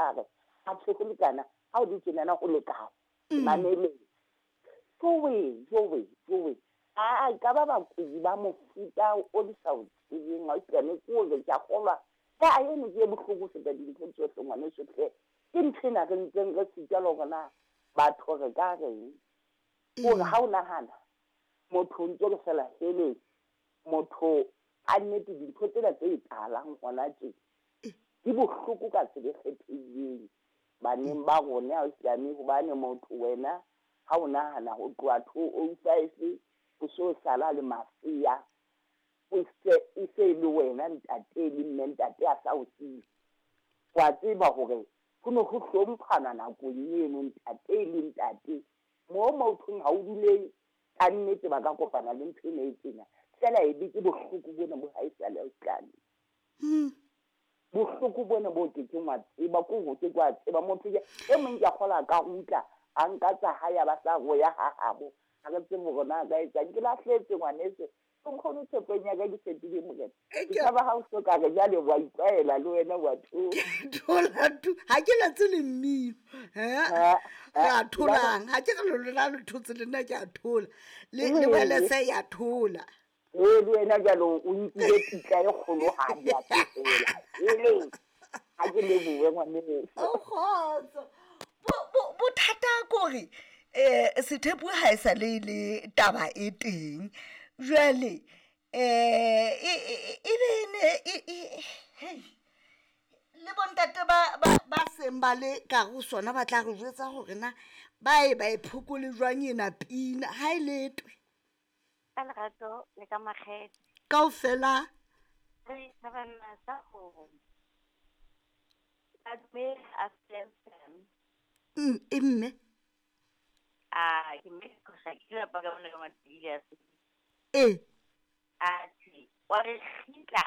gare a tshego lekana ga o di tsenana go lekana mameleng jowe a ka ba bakudi ba mofuta o di sa o tsebeng a ikane ko re tsa golwa ka a ene ke bohloko se ka dintho tsohle ngwane sohle ke nthena re ntseng re sitjalo gona batho re ka reng gore ha o nagana motho ntse re fela hele motho a nnete dintho tsena tse italang gona tse di bohloko ka tsebe kgethileng baneng ba rone a o siame gobane motho wena ha o nagana go tloa 205 o so sala le mafia e se le wena ntate le mme ntate a sa o tsebe wa tseba gore go ne go hlomphana nakong eno ntate le ntate mo mothong ha o dule ka nnete ba ka kopana le ntho ena e tsena fela e be ke bohloko bona bo haisale o tlane bohloko bona bo ke wa tseba ko go ke kwa tseba motho e mong ya gola ka utla a nka tsa haya ba sa go ya ha habo a re tsebo gona ga etsa ke la hletse ngwanetse o nkgone tshepenya ga di setile mogena ka ba ha o soka ga jale wa ipaela le wena wa thola ha ke la tsele mmino ga tholang ha ke re lona le thotse lena ke a thola le wele se ya thola le wena jalo o nkile pitla e kgolo ha ya tsela ele ha ke le buwe ngwane o khotso bothata gore Sethepu ha e sa le taba e teng jwale e bene hey le bontate ba seng ba le ka go sona ba tla go jwetsa gore na ba e phokole jwang ena pina ha e letwe ka lerato le ka makgethe kaofela re tsabana sa go adme asem mme ke me go sa ke la pa ka bona ka matile a se ti wa re khitla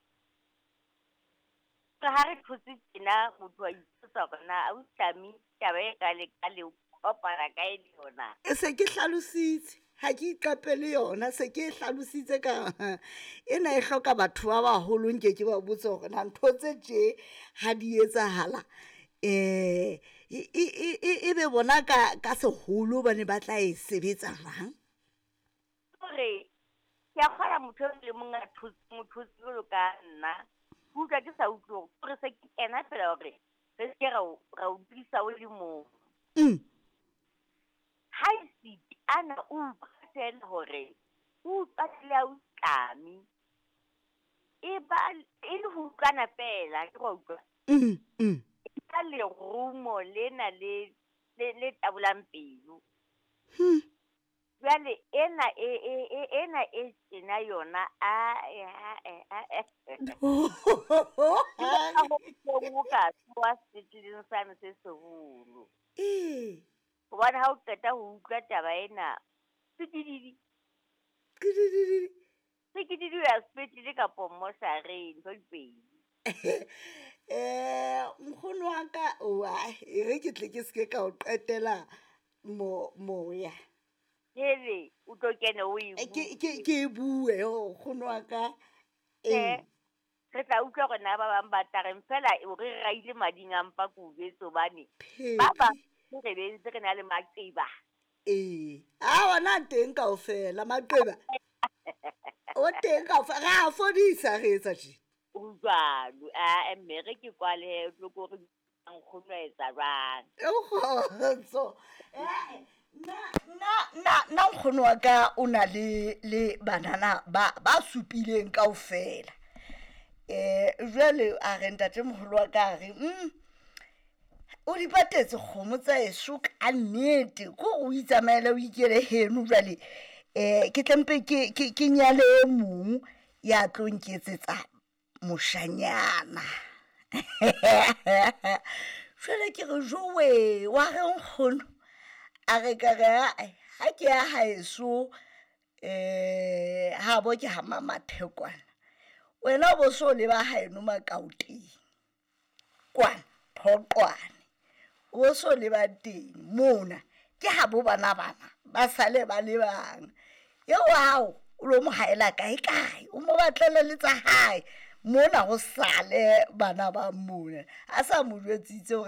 ka ha re thutse tsena motho a itsa bona a utlami taba e ka le kopara ka e yona se ke hlalositse ha ke iqapele yona se ke hlalositse ka ena e hloka batho ba baholo nke ke ba botse gore na ntho tse tje ha di etsahala e be bona ka seholo ba ne ba tla e sebetsa jwang gore ya khara motho le monga motho tselo ka nna buka ke sa utlo gore se ke ena fela gore se ke ra o tlisa o le mo hai si ana o tsela gore o tla o tlami e ba e le ho kana pela ke go utlwa ka le rumo lena le tabulang pelo jale ena e tsena yona go ka wa setlileng sa se seholo bona ha o qeta ho utlwa taba ena tsididi ya spetlele ka pomosareng go dipedi nkgono wa ka e re ke tle ke se ka o qetela moya hele o tlo kene o ke bue nkgono wa ka re tla utlwa gore na ba bang ba tareng fela o re raile mading a mpa ko betso bane ba ba re bentse re na le maqeba ona teng kaofela maqeba o teng kaofela ra fodisa re etsa tje jwalo mme re ke kwa le tlo re nkgono etsa jwang khotso na nkgono wa ka o na le banana ba supileng kaofela jwale a re ntate moholo wa ka re o di patetse kgomo tsa eso ka nnete ko o itsamaela o ikele heno jwale ke tlempe ke nyale e mong ya tlo nketsetsa moshanyana jwale ke re jowe wa re nkgono a re ka re ha ke ya haeso ha bo ke ha mamathekwana wena bo so le ba haeno makauteng kwana phoqwane o so le ba teng mona ke ha bo bana ba sale ba le bang wow o lo mo haela kae o mo batlela le tsa hae mona go sale bana ba mona a sa mo jwetsitse